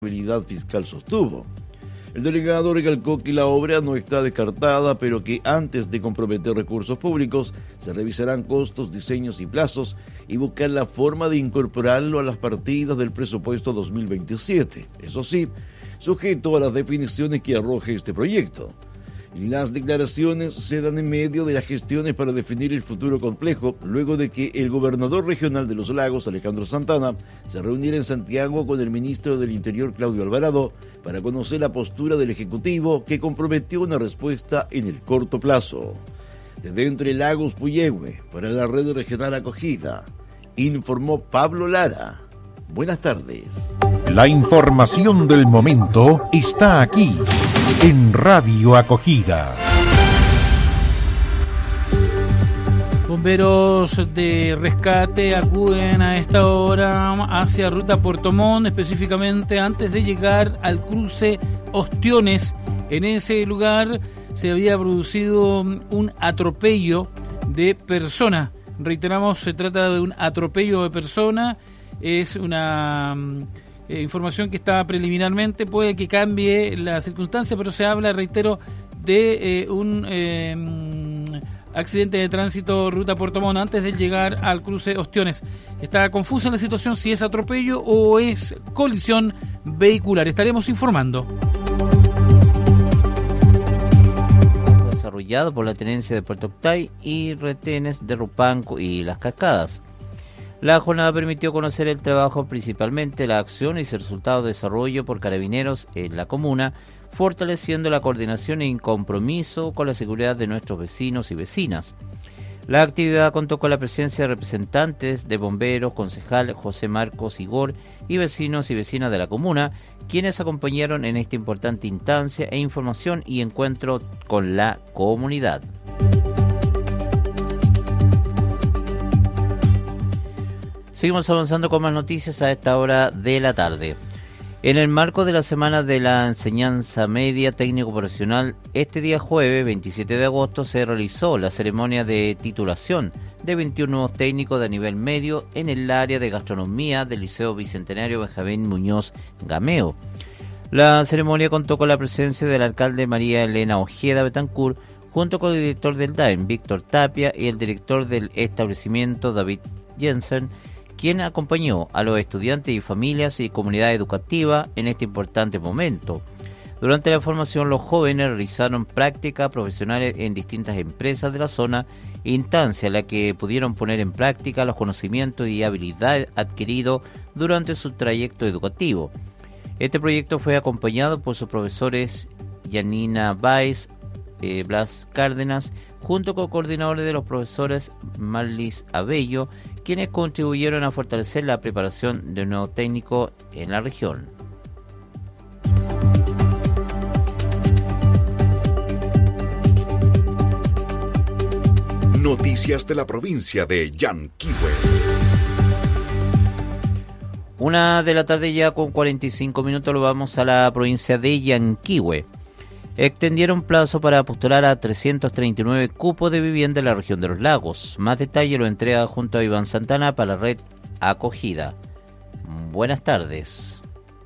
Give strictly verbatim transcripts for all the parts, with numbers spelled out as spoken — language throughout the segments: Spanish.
responsabilidad fiscal, sostuvo. El delegado recalcó que la obra no está descartada, pero que antes de comprometer recursos públicos se revisarán costos, diseños y plazos y buscar la forma de incorporarlo a las partidas del presupuesto dos mil veintisiete. Eso sí, sujeto a las definiciones que arroje este proyecto. Las declaraciones se dan en medio de las gestiones para definir el futuro complejo, luego de que el gobernador regional de Los Lagos, Alejandro Santana, se reuniera en Santiago con el ministro del Interior, Claudio Alvarado, para conocer la postura del Ejecutivo, que comprometió una respuesta en el corto plazo. Desde Entre Lagos, Puyehue, para la red regional Acogida, informó Pablo Lara. Buenas tardes. La información del momento está aquí, en Radio Acogida. Bomberos de rescate acuden a esta hora hacia Ruta Puerto Montt, específicamente antes de llegar al cruce Ostiones. En ese lugar se había producido un atropello de persona. Reiteramos, se trata de un atropello de persona. Es una eh, información que está preliminarmente, puede que cambie la circunstancia, pero se habla, reitero, de eh, un eh, accidente de tránsito Ruta Puerto Montt antes de llegar al cruce Ostiones. Está confusa la situación si es atropello o es colisión vehicular. Estaremos informando. Desarrollado por la Tenencia de Puerto Octay y retenes de Rupanco y Las Cascadas. La jornada permitió conocer el trabajo, principalmente la acción y su resultado de desarrollo por carabineros en la comuna, fortaleciendo la coordinación y compromiso con la seguridad de nuestros vecinos y vecinas. La actividad contó con la presencia de representantes de bomberos, concejal José Marcos Igor y vecinos y vecinas de la comuna, quienes acompañaron en esta importante instancia e información y encuentro con la comunidad. Seguimos avanzando con más noticias a esta hora de la tarde. En el marco de la Semana de la Enseñanza Media Técnico Profesional, este día jueves veintisiete de agosto se realizó la ceremonia de titulación de veintiún nuevos técnicos de nivel medio en el área de gastronomía del Liceo Bicentenario Benjamín Muñoz Gameo. La ceremonia contó con la presencia del alcalde María Elena Ojeda Betancourt, junto con el director del D A E M, Víctor Tapia, y el director del establecimiento, David Jensen, quien acompañó a los estudiantes y familias y comunidad educativa en este importante momento. Durante la formación, los jóvenes realizaron prácticas profesionales en distintas empresas de la zona, instancia en la que pudieron poner en práctica los conocimientos y habilidades adquiridos durante su trayecto educativo. Este proyecto fue acompañado por sus profesores Yanina Baez, eh, Blas Cárdenas, junto con coordinadores de los profesores Marlis Abello, quienes contribuyeron a fortalecer la preparación de un nuevo técnico en la región. Noticias de la provincia de Yanquihue. Una de la tarde ya con cuarenta y cinco minutos, lo vamos a la provincia de Yanquihue. Extendieron plazo para postular a trescientos treinta y nueve cupos de vivienda en la región de Los Lagos. Más detalle lo entrega junto a Iván Santana para la red Acogida. Buenas tardes.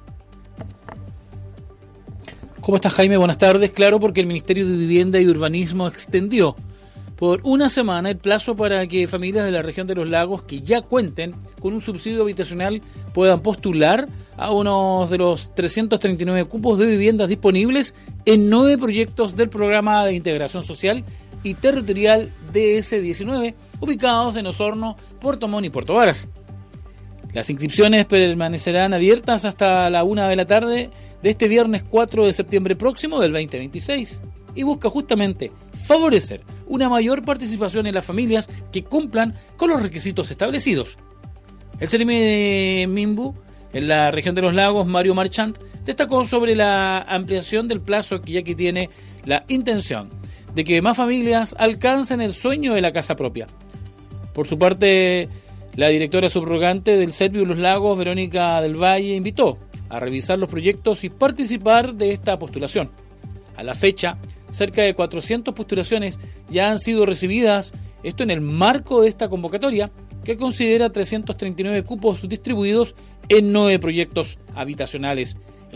¿Cómo estás, Jaime? Buenas tardes. Claro, porque el Ministerio de Vivienda y Urbanismo extendió por una semana el plazo para que familias de la región de Los Lagos que ya cuenten con un subsidio habitacional puedan postular a uno de los trescientos treinta y nueve cupos de viviendas disponibles en nueve proyectos del Programa de Integración Social y Territorial D S diecinueve, ubicados en Osorno, Puerto Montt y Puerto Varas. Las inscripciones permanecerán abiertas hasta la una de la tarde de este viernes cuatro de septiembre próximo del veinte veintiséis y busca justamente favorecer una mayor participación en las familias que cumplan con los requisitos establecidos. El Seremi de Minbu, en la región de Los Lagos, Mario Marchant, destacó sobre la ampliación del plazo, que ya que tiene la intención de que más familias alcancen el sueño de la casa propia. Por su parte, la directora subrogante del Serviu Los Lagos, Verónica del Valle, invitó a revisar los proyectos y participar de esta postulación. A la fecha, cerca de cuatrocientas postulaciones ya han sido recibidas, esto en el marco de esta convocatoria, que considera trescientos treinta y nueve cupos distribuidos en nueve proyectos habitacionales